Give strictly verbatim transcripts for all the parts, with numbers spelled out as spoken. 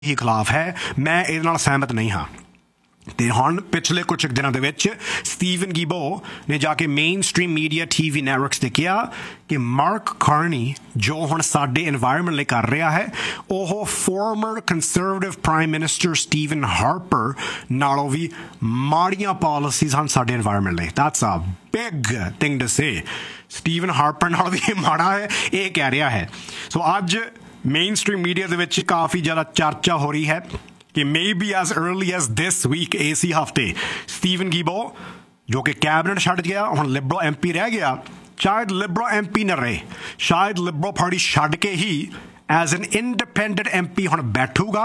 ही खिलाफ है। मैं ਇਹਦੇ ਨਾਲ ਸਹਿਮਤ नहीं हाँ। ਤੇ ਹੁਣ ਪਿਛਲੇ ਕੁਝ ਦਿਨਾਂ ਦੇ ਵਿੱਚ ਸਟੀਵਨ ਗੀਬੋ ਨੇ ਜਾ ਕੇ main stream media TV networks ਤੇ ਕਿਹਾ ਕਿ ਮਾਰਕ ਕਾਰਨੀ ਜੋ ਹੁਣ ਸਾਡੇ এনवायरमेंट ਲਈ ਕਰ ਰਿਹਾ ਹੈ ਉਹ farmer conservative prime minister Steven Harper ਨਾਲੋਂ ਵੀ ਮਾੜੀਆਂ ਪਾਲਿਸੀਜ਼ ਹਨ ਸਾਡੇ এনवायरमेंट ਲਈ। That's a big thing to say. Steven Harper ਨਾਲ ਵੀ ਮਾੜਾ ਹੈ ਇਹ ਕਹਿ ਰਿਹਾ ਹੈ। ਸੋ ਅੱਜ ਮੇਨ ਸਟ੍ਰੀਮ ਮੀਡੀਆ ਦੇ ਵਿੱਚ ਕਾਫੀ ਜ਼ਿਆਦਾ ਚਰਚਾ ਹੋ ਰਹੀ ਹੈ कि may be as early as this week इसी हफ्ते स्टीवन गीबो जो कि कैबिनेट छड्ड गया हुण लिबरल एम पी रह गया, शायद लिबरल एम पी न रहे, शायद लिबरल पार्टी छड्ड के ही as an independent M P हुण बैठूगा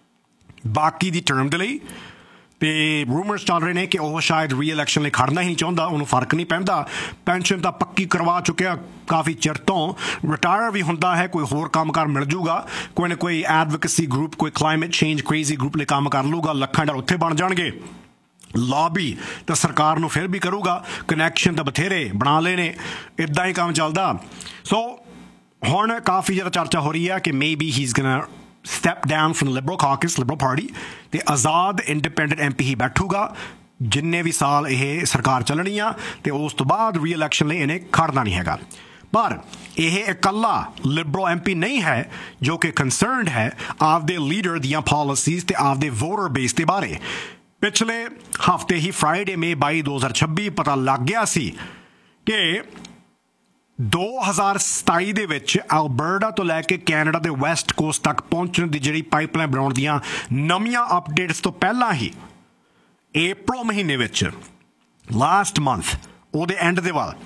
बाकी दी टर्म दे लई। ਤੇ ਰੂਮਰਸ ਚੱਲ ਰਹੇ ਨੇ ਕਿ ਉਹ ਸ਼ਾਇਦ ਰੀ ਇਲੈਕਸ਼ਨ ਲਈ ਖੜਨਾ ਹੀ ਨਹੀਂ ਚਾਹੁੰਦਾ, ਉਹਨੂੰ ਫਰਕ ਨਹੀਂ ਪੈਂਦਾ, ਪੈਨਸ਼ਨ ਤਾਂ ਪੱਕੀ ਕਰਵਾ ਚੁੱਕਿਆ ਕਾਫੀ ਚਿਰ ਤੋਂ, ਰਿਟਾਇਰ ਵੀ ਹੁੰਦਾ ਹੈ, ਕੋਈ ਹੋਰ ਕੰਮ ਕਾਰ ਮਿਲ ਜੂਗਾ, ਕੋਈ ਨਾ ਕੋਈ ਐਡਵੋਕੇਸੀ ਗਰੁੱਪ, ਕੋਈ ਕਲਾਈਮੇਟ ਚੇਂਜ ਕ੍ਰੇਜ਼ੀ ਗਰੁੱਪ ਲਈ ਕੰਮ ਕਰ ਲੂਗਾ, ਲੱਖਾਂ ਡਾਲਰ ਉੱਥੇ ਬਣ ਜਾਣਗੇ। ਲੌਬੀ ਤਾਂ ਸਰਕਾਰ ਨੂੰ ਫਿਰ ਵੀ ਕਰੂਗਾ, ਕਨੈਕਸ਼ਨ ਤਾਂ ਬਥੇਰੇ ਬਣਾ ਲਏ ਨੇ, ਇੱਦਾਂ ਹੀ ਕੰਮ ਚੱਲਦਾ। ਸੋ ਹੁਣ ਕਾਫੀ ਜ਼ਿਆਦਾ ਚਰਚਾ ਹੋ ਰਹੀ ਹੈ ਕਿ may be he is ਗੋਨਾ step down from the Liberal caucus, Liberal Party, ਤੇ ਆਜ਼ਾਦ ਇੰਡੀਪੈਂਡੈਂਟ ਐਮ ਪੀ ਹੀ ਬੈਠੂਗਾ ਜਿੰਨੇ ਵੀ ਸਾਲ ਇਹ ਸਰਕਾਰ ਚੱਲਣੀ ਆ, ਤੇ ਉਸ ਤੋਂ ਬਾਅਦ ਰੀ ਇਲੈਕਸ਼ਨ ਲਈ ਇਹਨੇ ਖੜਨਾ ਨਹੀਂ ਹੈਗਾ। ਪਰ ਇਹ ਇਕੱਲਾ ਲਿਬਰਲ ਐਮ ਪੀ ਨਹੀਂ ਹੈ ਜੋ ਕਿ ਕੰਸਰਨਡ ਹੈ ਆਪਦੇ ਲੀਡਰ ਦੀਆਂ ਪਾਲਿਸੀਜ਼ ਤੇ ਆਪਦੇ ਵੋਟਰ ਬੇਸ ਦੇ ਬਾਰੇ। ਪਿਛਲੇ ਹਫ਼ਤੇ ਹੀ ਫਰਾਈਡੇ ਮਈ ਬਾਈ ਦੋ ਹਜ਼ਾਰ ਛੱਬੀ ਪਤਾ ਲੱਗ ਗਿਆ ਸੀ ਕਿ ਦੋ ਹਜ਼ਾਰ ਸਤਾਈ ਦੇ ਵਿੱਚ ਐਲਬਰਟਾ ਤੋਂ ਲੈ ਕੇ ਕੈਨੇਡਾ ਦੇ ਵੈਸਟ ਕੋਸਟ ਤੱਕ ਪਹੁੰਚਣ ਦੀ ਜਿਹੜੀ ਪਾਈਪਲਾਈਨ ਬਣਾਉਣ ਦੀਆਂ ਨਵੀਆਂ ਅਪਡੇਟਸ ਤੋਂ ਪਹਿਲਾਂ ਹੀ ਅਪ੍ਰੈਲ ਮਹੀਨੇ ਵਿੱਚ ਲਾਸਟ ਮੰਥ ਉਹਦੇ ਐਂਡ ਦੇ ਵੱਲ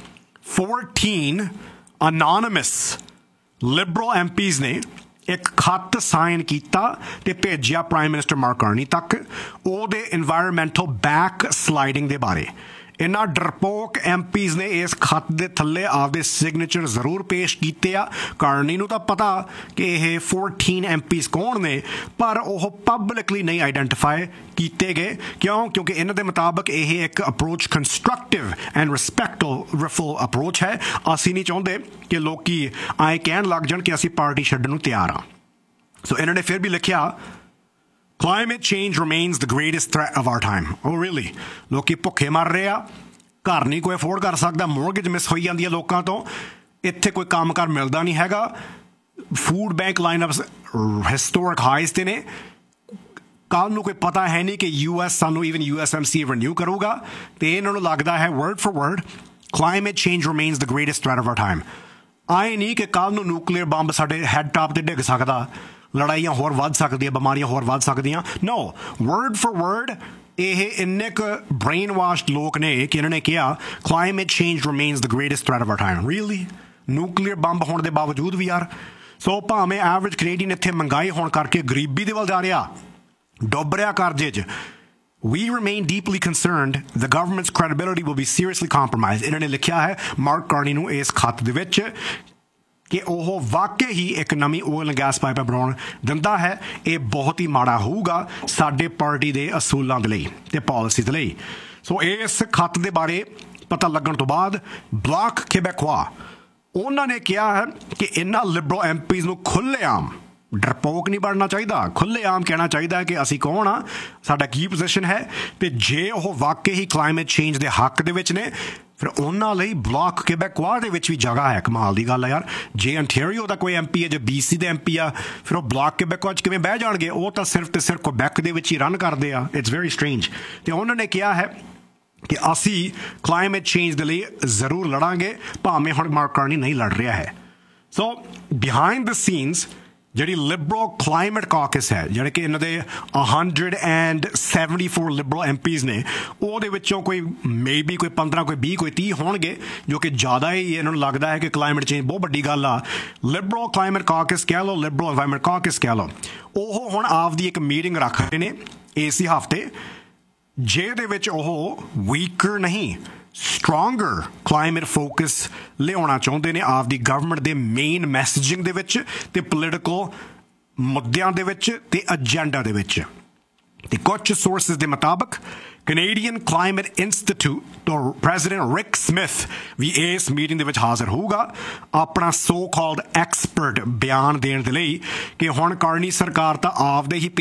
ਚੌਦਾਂ ਅਨਾਨਿਮਸ ਲਿਬਰਲ ਐਮ ਪੀਜ਼ ਨੇ ਇੱਕ ਖੱਤ ਸਾਈਨ ਕੀਤਾ ਤੇ ਭੇਜਿਆ ਪ੍ਰਾਈਮ ਮਿਨਿਸਟਰ ਮਾਰਕ ਕਾਰਨੀ ਤੱਕ ਉਹਦੇ ਇਨਵਾਇਰਮੈਂਟਲ ਬੈਕ ਸਲਾਈਡਿੰਗ ਦੇ ਬਾਰੇ। ਇਹਨਾਂ ਡਰਪੋਕ ਐਮ ਪੀਜ਼ ਨੇ ਇਸ ਖੱਤ ਦੇ ਥੱਲੇ ਆਪਦੇ ਸਿਗਨੇਚਰ ਜ਼ਰੂਰ ਪੇਸ਼ ਕੀਤੇ ਆ। ਕਾਰਨੀ ਨੂੰ ਤਾਂ ਪਤਾ ਕਿ ਇਹ ਚੌਦਾਂ ਐਮ ਪੀਜ਼ ਕੌਣ ਨੇ, ਪਰ ਉਹ ਪਬਲਿਕਲੀ ਨਹੀਂ ਆਈਡੈਂਟੀਫਾਈ ਕੀਤੇ ਗਏ। ਕਿਉਂ? ਕਿਉਂਕਿ ਇਹਨਾਂ ਦੇ ਮੁਤਾਬਕ ਇਹ ਇੱਕ approach constructive and respectful approach ਹੈ। ਅਸੀਂ ਨਹੀਂ ਚਾਹੁੰਦੇ ਕਿ ਲੋਕੀ ਆਏ ਕਹਿਣ ਲੱਗ ਜਾਣ ਕਿ ਅਸੀਂ ਪਾਰਟੀ ਛੱਡਣ ਨੂੰ ਤਿਆਰ ਹਾਂ। ਸੋ ਇਹਨਾਂ ਨੇ ਫਿਰ ਵੀ ਲਿਖਿਆ Climate change remains the greatest threat of our time. Oh really? ਲੋਕੀ ਭੁੱਖੇ ਮਰ ਰਹੇ ਆ, ਘਰ ਨਹੀਂ ਕੋਈ ਅਫੋਰਡ ਕਰ ਸਕਦਾ, ਮੋਰਗੇਜ ਮਿਸ ਹੋਈ ਜਾਂਦੀ ਹੈ ਲੋਕਾਂ ਤੋਂ, ਇੱਥੇ ਕੋਈ ਕੰਮ ਕਾਰ ਮਿਲਦਾ ਨਹੀਂ ਹੈਗਾ, ਫੂਡ ਬੈਂਕ ਲਾਈਨਅਪਸ ਹਿਸਟੋਰਿਕ ਹਾਈਜ਼ ਤੇ ਨੇ, ਕੱਲ ਨੂੰ ਕੋਈ ਪਤਾ ਹੈ ਨਹੀਂ ਕਿ ਯੂ ਐਸ ਸਾਨੂੰ even U S M C renew ਕਰੂਗਾ, ਤੇ ਇਹਨਾਂ ਨੂੰ ਲੱਗਦਾ ਹੈ word for word climate change remains the greatest threat of our time। ਆਏ ਨਹੀਂ ਕਿ ਕੱਲ ਨੂੰ ਨਿਊਕਲੀਅਰ ਬੰਬ ਸਾਡੇ ਹੈਡ ਟਾਪ ਤੇ ਡਿੱਗ ਸਕਦਾ, ਲੜਾਈਆਂ ਹੋਰ ਵੱਧ ਸਕਦੀਆਂ, ਬਿਮਾਰੀਆਂ ਹੋਰ ਵੱਧ ਸਕਦੀਆਂ। ਨੋ, ਵਰਡ ਫॉर ਵਰਡ ਇਹ ਇੰਨੇ ਕੁ ਬ੍ਰੇਨ ਵਾਸ਼ਡ ਲੋਕ ਨੇ ਕਿ ਇਹਨਾਂ ਨੇ ਕਿਹਾ climate change remains the greatest threat of R time. Really? Nuclear bomb ਹੋਣ ਦੇ ਬਾਵਜੂਦ ਵੀ ਯਾਰ। ਸੋ ਭਾਵੇਂ ਐਵਰੇਜ ਕੈਨੇਡੀਅਨ ਇੱਥੇ ਮਹਿੰਗਾਈ ਹੋਣ ਕਰਕੇ ਗਰੀਬੀ ਦੇ ਵੱਲ ਜਾ ਰਿਹਾ, ਡੁੱਬ ਰਿਹਾ ਕਰਜ਼ੇ 'ਚ, we remain deeply concerned the government's credibility will be seriously compromised। ਇਹਨਾਂ ਨੇ ਲਿਖਿਆ ਹੈ ਮਾਰਕ ਕਾਰਨੀ ਨੂੰ ਇਸ ਖੱਤ ਦੇ ਵਿੱਚ ਕਿ ਉਹ ਵਾਕਈ ਹੀ ਇੱਕ ਨਵੀਂ ਓਇਲ ਐਂਡ ਗੈਸ ਪਾਈਪ ਬਣਾਉਣ ਦਿੰਦਾ ਹੈ। ਇਹ ਬਹੁਤ ਹੀ ਮਾੜਾ ਹੋਊਗਾ ਸਾਡੇ ਪਾਰਟੀ ਦੇ ਅਸੂਲਾਂ ਦੇ ਲਈ ਤੇ ਪਾਲਿਸੀ ਦੇ ਲਈ। ਸੋ ਇਸ ਖੱਤ ਦੇ ਬਾਰੇ ਪਤਾ ਲੱਗਣ ਤੋਂ ਬਾਅਦ ਬਲਾਕ ਕਿਬੈਕਵਾ ਉਹਨਾਂ ਨੇ ਕਿਹਾ ਹੈ ਕਿ ਇਹਨਾਂ ਲਿਬਰਲ ਐਮ ਪੀਜ਼ ਨੂੰ ਖੁੱਲ੍ਹੇਆਮ, ਡਰਪੋਕ ਨਹੀਂ ਬਣਨਾ ਚਾਹੀਦਾ, ਖੁੱਲ੍ਹੇਆਮ ਕਹਿਣਾ ਚਾਹੀਦਾ ਹੈ ਕਿ ਅਸੀਂ ਕੌਣ ਆ, ਸਾਡਾ ਕੀ ਪੋਜੀਸ਼ਨ ਹੈ, ਤੇ ਜੇ ਉਹ ਵਾਕਈ ਹੀ ਕਲਾਈਮੇਟ ਚੇਂਜ ਦੇ ਹੱਕ ਦੇ ਵਿੱਚ ਨੇ ਫਿਰ ਉਹਨਾਂ ਲਈ ਬਲਾਕ ਕਿਬੈਕਵਾ ਦੇ ਵਿੱਚ ਵੀ ਜਗ੍ਹਾ ਹੈ। ਕਮਾਲ ਦੀ ਗੱਲ ਹੈ ਯਾਰ। ਜੇ ਅੰਟੈਰੀਓ ਦਾ ਕੋਈ ਐਮ ਪੀ ਹੈ, ਜੇ ਬੀ ਸੀ ਦੇ ਐਮ ਪੀ ਆ, ਫਿਰ ਉਹ ਬਲਾਕ ਕਿਬੈਕਵਾ 'ਚ ਕਿਵੇਂ ਬਹਿ ਜਾਣਗੇ? ਉਹ ਤਾਂ ਸਿਰਫ ਤੇ ਸਿਰਫ ਕੁਬੈਕ ਦੇ ਵਿੱਚ ਹੀ ਰਨ ਕਰਦੇ ਆ। It's very strange. ਤੇ ਉਹਨਾਂ ਨੇ ਕਿਹਾ ਹੈ ਕਿ ਅਸੀਂ ਕਲਾਈਮੇਟ ਚੇਂਜ ਦੇ ਲਈ ਜ਼ਰੂਰ ਲੜਾਂਗੇ ਭਾਵੇਂ ਹੁਣ ਮਾਰਕ ਕਾਰਨੀ ਨਹੀਂ ਲੜ ਰਿਹਾ ਹੈ। ਸੋ ਬਿਹਾਈਂਡ ਦ ਸੀਨਸ ਜਿਹੜੀ ਲਿਬਰਲ ਕਲਾਈਮੇਟ ਕਾਕਸ ਹੈ, ਜਿਹੜੇ ਕਿ ਇਹਨਾਂ ਦੇ hundred and seventy four Liberal M peas ਨੇ, ਉਹਦੇ ਵਿੱਚੋਂ ਕੋਈ ਮੇ ਬੀ ਕੋਈ ਪੰਦਰਾਂ, ਕੋਈ ਵੀਹ, ਕੋਈ ਤੀਹ ਹੋਣਗੇ ਜੋ ਕਿ ਜ਼ਿਆਦਾ ਹੀ ਇਹਨਾਂ ਨੂੰ ਲੱਗਦਾ ਹੈ ਕਿ ਕਲਾਈਮੇਟ ਚੇਂਜ ਬਹੁਤ ਵੱਡੀ ਗੱਲ ਆ। ਲਿਬਰਲ ਕਲਾਈਮੇਟ ਕਾਕਸ ਕਹਿ ਲਓ, ਲਿਬਰਲ ਐਨਵਾਇਰਨਮੈਂਟ ਕਾਕਸ ਕਹਿ ਲਓ, ਉਹ ਹੁਣ ਆਪਦੀ ਇੱਕ ਮੀਟਿੰਗ ਰੱਖ ਰਹੇ ਨੇ ਇਸੇ ਹਫ਼ਤੇ, ਜਿਹਦੇ ਵਿੱਚ ਉਹ ਵੀਕਰ ਨਹੀਂ ਸਟਰੋਂਗਰ ਕਲਾਈਮੇਟ ਫੋਕਸ ਲਿਆਉਣਾ ਚਾਹੁੰਦੇ ਨੇ ਆਪਦੀ ਗਵਰਨਮੈਂਟ ਦੇ ਮੇਨ ਮੈਸੇਜਿੰਗ ਦੇ ਵਿੱਚ ਤੇ ਪੋਲੀਟੀਕਲ ਮੁੱਦਿਆਂ ਦੇ ਵਿੱਚ ਤੇ ਏਜੰਡਾ ਦੇ ਵਿੱਚ। ਤੇ ਕੁਝ ਸੋਰਸਿਸ ਦੇ ਮੁਤਾਬਕ ਕੈਨੇਡੀਅਨ ਕਲਾਈਮੇਟ ਇੰਸਟੀਚਿਊਟ ਤੋਂ ਪ੍ਰੈਜ਼ੀਡੈਂਟ ਰਿਕ ਸਮਿਥ ਵੀ ਇਸ ਮੀਟਿੰਗ ਦੇ ਵਿੱਚ ਹਾਜ਼ਰ ਹੋਊਗਾ ਆਪਣਾ ਸੋ ਕਾਲਡ ਐਕਸਪਰਟ ਬਿਆਨ ਦੇਣ ਦੇ ਲਈ ਕਿ ਹੁਣ ਕਾਰਨੀ ਸਰਕਾਰ ਤਾਂ ਆਪਦੇ ਹੀ